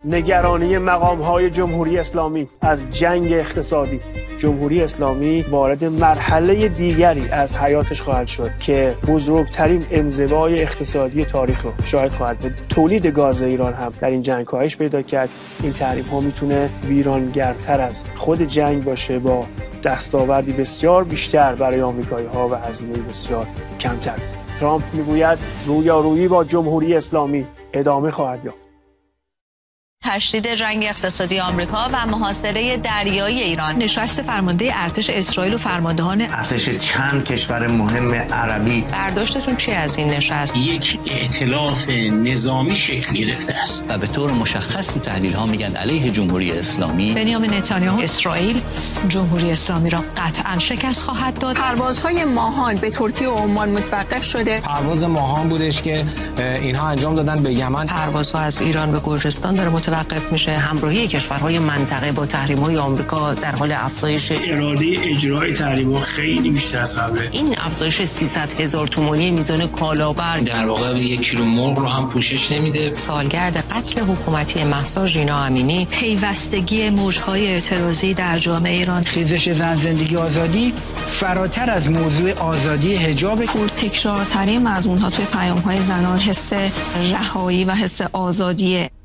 نگرانی مقام‌های جمهوری اسلامی از جنگ اقتصادی. جمهوری اسلامی وارد مرحله دیگری از حیاتش خواهد شد که بزرگترین انزوای اقتصادی تاریخ رو شاهد خواهد بود. تولید گاز ایران هم در این جنگ کاهش پیدا کرد. این تحریم‌ها میتونه ویرانگرتر از خود جنگ باشه، با دستاوردی بسیار بیشتر برای آمریکایی‌ها و هزینه بسیار کمتر. ترامپ میگوید رویارویی با جمهوری اسلامی ادامه خواهد یافت. تشدید جنگ اقتصادی آمریکا و محاصره دریایی ایران. نشست فرمانده ارتش اسرائیل و فرماندهان ارتش چند کشور مهم عربی. برداشتتون چی از این نشست؟ یک ائتلاف نظامی شکل گرفته است و به طور مشخص تو تحلیل ها میگن علیه جمهوری اسلامی. بنیامین نتانیاهو اسرائیل جمهوری اسلامی را قطعا شکست خواهد داد. پروازهای ماهان به ترکیه و عمان متوقف شده. پرواز ماهان بودش که اینها انجام دادن به یمن. پروازها از ایران به گرجستان داره متوقف میشه. همراهی کشورهای منطقه با تحریم‌های آمریکا در حال افزایش. اراده اجرای تحریم‌ها خیلی بیشتر از قبله. این افزایش 300,000 تومانی میزان کالابر در واقع 1 کیلو مرغ رو هم پوشش نمیده. سالگرد قتل حکومتی مهسا ژینا امینی. پیوستگی موج‌های اعتراضی در جامعه ایران. خیزش زن زندگی آزادی فراتر از موضوع آزادی حجاب. پرتکرارترین مضمون‌ها توی پیام‌های زنان حس رهایی و حس آزادیه.